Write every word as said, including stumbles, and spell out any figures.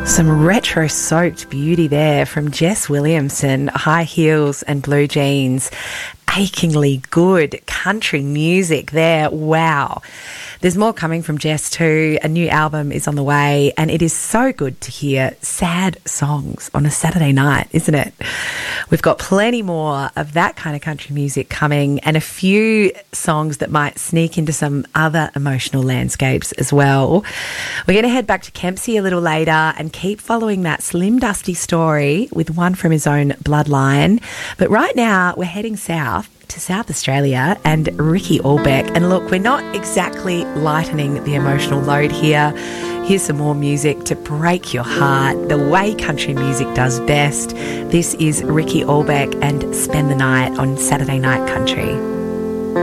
Some retro-soaked beauty there from Jess Williamson, High Heels and Blue Jeans. Achingly good country music there. Wow. There's more coming from Jess too. A new album is on the way, and it is so good to hear sad songs on a Saturday night, isn't it? We've got plenty more of that kind of country music coming, and a few songs that might sneak into some other emotional landscapes as well. We're going to head back to Kempsey a little later and keep following that Slim Dusty story with one from his own bloodline. But right now, we're heading south to South Australia and Ricky Allbeck. And look, we're not exactly lightening the emotional load here. Here's some more music to break your heart the way country music does best. This is Ricky Allbeck and Spend the Night on Saturday Night Country.